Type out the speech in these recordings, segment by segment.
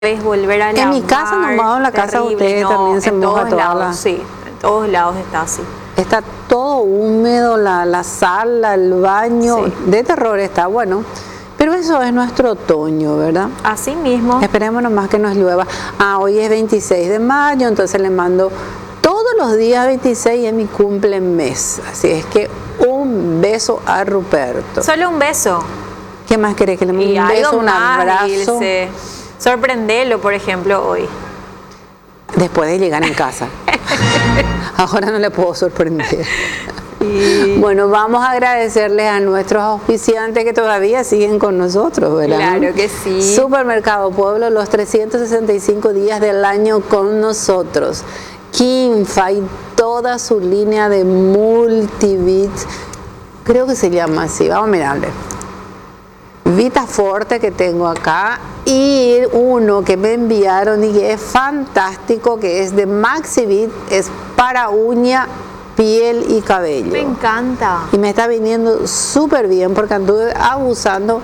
vez volver a lavar. En mi casa nomás, en la casa de ustedes también se moja toda la... Sí, en todos lados está así. Está todo húmedo, la sala, el baño, Sí. de terror está, bueno. Pero eso es nuestro otoño, ¿verdad? Así mismo. Esperemos nomás que nos llueva. Hoy es 26 de mayo, entonces le mando todos los días 26 es mi cumple mes. Así es que un beso a Ruperto. Solo un beso. ¿Qué más querés? Que le mande Y un algo beso, un más, abrazo. Ilse. Sorprendelo, por ejemplo, hoy. Después de llegar en casa. Ahora no le puedo sorprender. Y... Bueno, vamos a agradecerles a nuestros auspiciantes que todavía siguen con nosotros, ¿verdad? Claro que sí. Supermercado Pueblo, los 365 días del año con nosotros. Kinfa y toda su línea de Multivit, creo que se llama así, vamos a mirarle. Vita Forte que tengo acá y uno que me enviaron y que es fantástico, que es de Maxivit, es para uña, piel y cabello. Me encanta. Y me está viniendo súper bien porque estuve abusando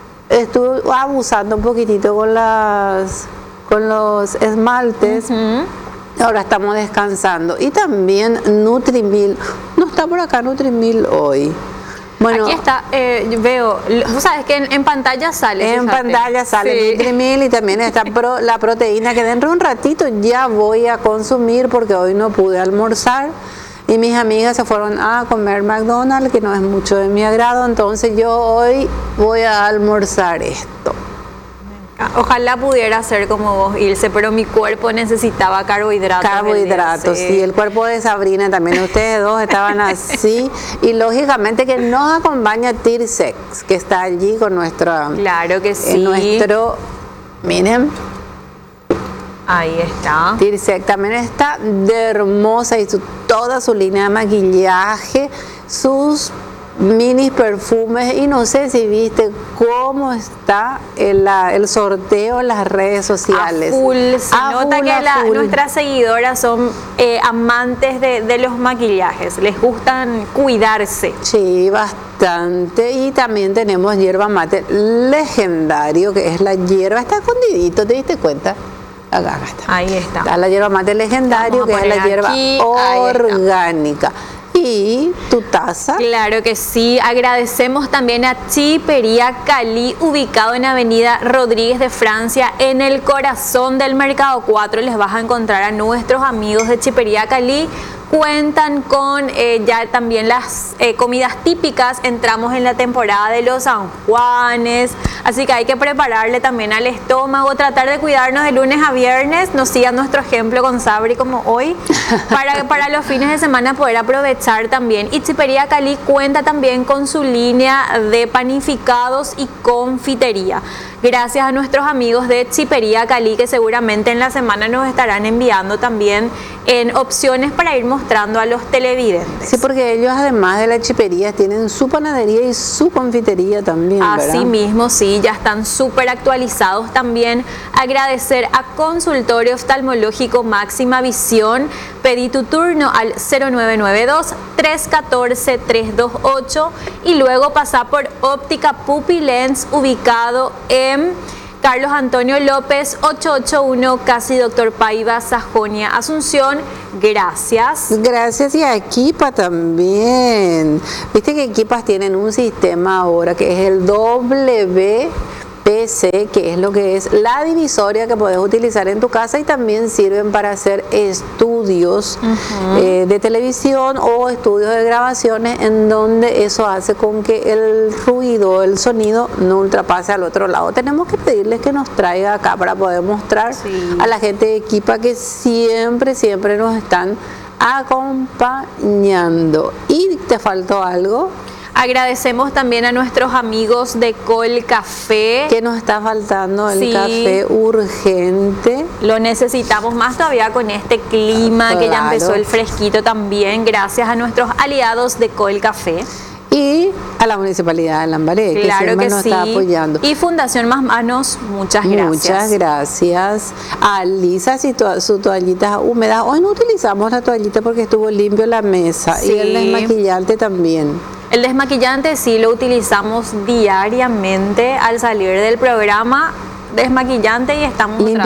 un poquitito con los esmaltes. Ahora estamos descansando. Y también Nutrimil. No está por acá Nutrimil hoy. Bueno, aquí está, yo veo, tú sabes que en pantalla sale. En fíjate. pantalla sale Sí. Nutrimil y también está la proteína que dentro de un ratito ya voy a consumir porque hoy no pude almorzar. Y mis amigas se fueron a comer McDonald's, que no es mucho de mi agrado, entonces yo hoy voy a almorzar esto. Ojalá pudiera ser como vos, Ilse, pero mi cuerpo necesitaba carbohidratos. Carbohidratos, sí, el cuerpo de Sabrina también, ustedes dos estaban así, y lógicamente que nos acompaña Tirsex, que está allí con nuestra... Claro que sí. Miren, ahí está. Tirsex también está de hermosa y toda su línea de maquillaje, sus mini perfumes, y no sé si viste cómo está el sorteo en las redes sociales. A full, se nota que nuestras seguidoras son amantes de los maquillajes, les gustan cuidarse. Sí, bastante. Y también tenemos hierba mate legendario, que es la hierba, está escondidito, ¿te diste cuenta? Acá está. Ahí está. Está la hierba mate legendario, que es la hierba orgánica. ¿Y tu taza? Claro que sí. Agradecemos también a Chipería Cali, ubicado en Avenida Rodríguez de Francia, en el corazón del Mercado 4. Les vas a encontrar a nuestros amigos de Chipería Cali. Cuentan con ya también las comidas típicas. Entramos en la temporada de los San Juanes, así que hay que prepararle también al estómago, tratar de cuidarnos de lunes a viernes. Nos sigan nuestro ejemplo con Sabri como hoy, para los fines de semana poder aprovechar también. Y Chipería Cali cuenta también con su línea de panificados y confitería. Gracias a nuestros amigos de Chipería Cali, que seguramente en la semana nos estarán enviando también en opciones para ir mostrando a los televidentes. Sí, porque ellos además de la chipería tienen su panadería y su confitería también, ¿verdad? Así mismo, sí, ya están súper actualizados también. Agradecer a Consultorio Oftalmológico Máxima Visión. Pedí tu turno al 0992-314-328 y luego pasá por Óptica Pupilens, ubicado en Carlos Antonio López 881, casi Doctor Paiva, Sajonia, Asunción. Gracias. Gracias, y a Equipa también. Viste que Equipas tienen un sistema ahora que es el WPC, que es lo que es la divisoria que puedes utilizar en tu casa, y también sirven para hacer estudios de televisión o estudios de grabaciones, en donde eso hace con que el ruido, el sonido no ultrapase al otro lado. Tenemos que pedirles que nos traiga acá para poder mostrar a la gente de Equipa que siempre nos están acompañando. ¿Y te faltó algo? Agradecemos también a nuestros amigos de Col Café. Que nos está faltando el café urgente. Lo necesitamos más todavía con este clima, que ya empezó el fresquito también. Gracias a nuestros aliados de Col Café. Y a la Municipalidad de Lambaré, que siempre nos está apoyando. Y Fundación Más Manos, muchas gracias. Muchas gracias. A Lisa, su toallita húmeda. Hoy no utilizamos la toallita porque estuvo limpio la mesa. Y el desmaquillante también. El desmaquillante sí lo utilizamos diariamente al salir del programa. desmaquillante y estamos otra vez.